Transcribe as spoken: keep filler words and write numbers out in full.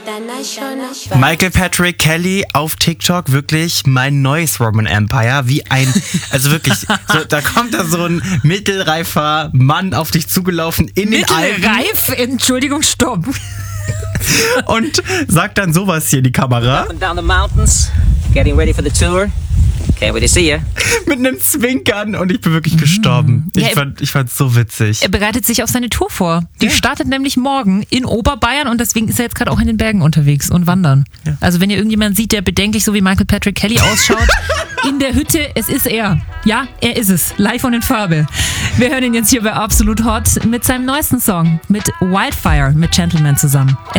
Michael Patrick Kelly auf TikTok, wirklich mein neues Roman Empire, wie ein, also wirklich, so, da kommt da so ein mittelreifer Mann auf dich zugelaufen in den Alpen. Mittelreif? Entschuldigung, stopp. Und sagt dann sowas hier in die Kamera. Up and down the mountains, getting ready for the tour. Can't wait to see you. Mit einem Zwinkern und ich bin wirklich gestorben. Ich Ja, fand, ich fand's so witzig. Er bereitet sich auf seine Tour vor. Die Ja. startet nämlich morgen in Oberbayern und deswegen ist er jetzt gerade auch in den Bergen unterwegs und wandern. Ja. Also wenn ihr irgendjemanden sieht, der bedenklich so wie Michael Patrick Kelly ausschaut, in der Hütte, es ist er. Ja, er ist es. Live und in Farbe. Wir hören ihn jetzt hier bei Absolut Hot mit seinem neuesten Song, mit Wildfire mit Gentleman zusammen.